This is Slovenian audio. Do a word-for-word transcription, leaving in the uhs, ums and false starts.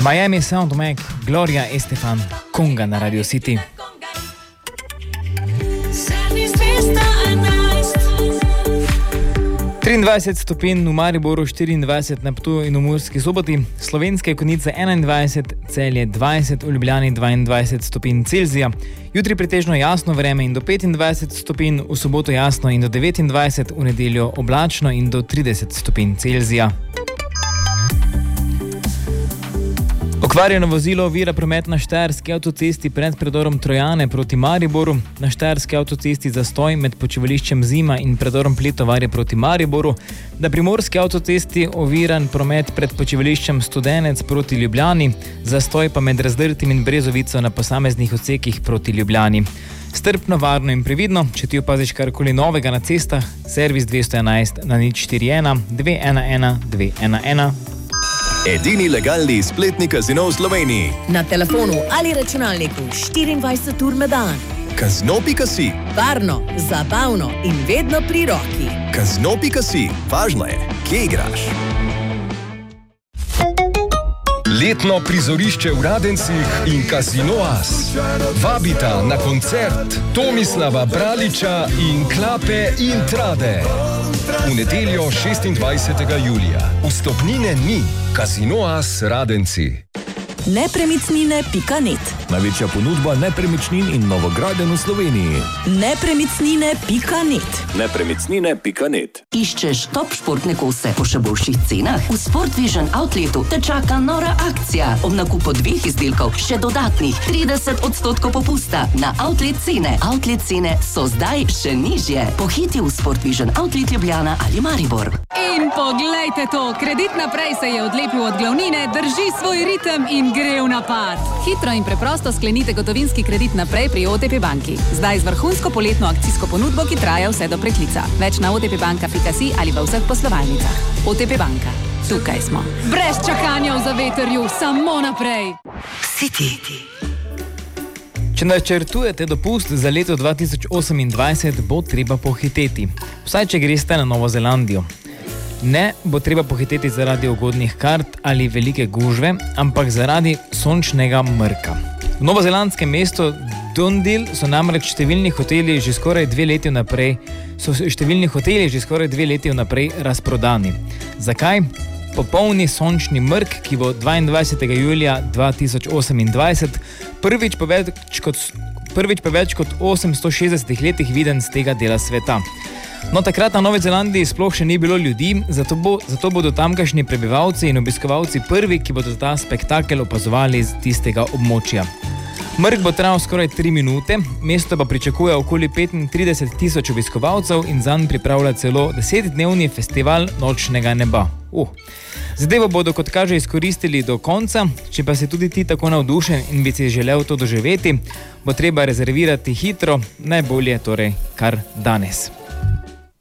Miami Sound Mac, Gloria Estefan, Konga na Radio City. triindvajset stopinj v Mariboru, štiriindvajset na Ptuju in v Murski Soboti, Slovenske Konjice enaindvajset, Celje dvajset, v Ljubljani dvaindvajset stopinj Celzija, jutri pretežno jasno vreme in do petindvajset stopinj, v soboto jasno in do devetindvajset, v nedeljo oblačno in do trideset stopinj Celzija. Okvarjeno vozilo ovira promet na Štajerski avtocesti pred predorom Trojane proti Mariboru, na Štajerski avtocesti zastoj med počivališčem Zima in predorom Pletovarje proti Mariboru, na Primorski avtocesti oviran promet pred počivališčem Studenec proti Ljubljani, zastoj pa med Razdrtim in Brezovico na posameznih odsekih proti Ljubljani. Strpno, varno in previdno, če ti opaziš karkoli novega na cestah, servis dvesto enajst na nič štiri ena dve ena ena dve ena ena. Edini legalni spletni kazino v Sloveniji. Na telefonu ali računalniku štiriindvajset ur na dan. Kazino pika si. Varno, zabavno in vedno pri roki. Kazino pika si. Važno je, kje igraš. Letno prizorišče v Radencih in Casino As vabita na koncert Tomislava Braliča in Klape in Trade. V nedeljo šestindvajsetega julija. Vstopnine ni. Casino As Radenci. nepremičnine pika net. Največja ponudba nepremičnin in novogradenj v Sloveniji. nepremičnine pika net. nepremičnine pika net. Iščeš top športne kose po še boljših cenah? V Sport Vision Outletu te čaka nora akcija. Ob nakupu dveh izdelkov še dodatnih trideset odstotkov popusta na outlet cene. Outlet cene so zdaj še nižje. Pohiti v Sport Vision Outlet Ljubljana ali Maribor. In poglejte to, Kredit naprej se je odlepil od glavnine, drži svoj ritem in gre v napad. Hitro in preprosto sklenite gotovinski kredit naprej pri O T P banki. Zdaj z vrhunsko poletno akcijsko ponudbo, ki traja vse do preklica. Več na otpbanka pika si ali v vseh poslovalnicah. O T P banka. Tukaj smo. Brez čakanja v zavetrju, samo naprej. City. Če načrtujete dopust za leto dva tisoč osemindvajset, bo treba pohiteti. Vsaj če greste na Novo Zelandijo. Ne bo treba pohiteti zaradi ugodnih kart ali velike gužve, ampak zaradi sončnega mrka. V novozelandskem mestu Dundee so namreč številni hoteli že skoraj dve leti vnaprej, so številni hoteli že skoraj dve leti vnaprej razprodani. Zakaj? Popolni sončni mrk, ki bo dvaindvajsetega julija dva tisoč osemindvajset prvič po več kot, prvič po več kot osemsto šestdesetih letih viden z tega dela sveta. No, takrat na Novi Zelandiji sploh še ni bilo ljudi, zato, bo, zato bodo tamkajšnji prebivalci in obiskovalci prvi, ki bodo ta spektakel opazovali z tistega območja. Mrk bo trajal skoraj tri minute, mesto pa pričakuje okoli petintrideset tisoč obiskovalcev in zanj pripravlja celo desetdnevni festival nočnega neba. Uh. Zadevo bodo kot kaže izkoristili do konca, če pa si tudi ti tako navdušen in bi si želel to doživeti, bo treba rezervirati hitro, najbolje torej kar danes.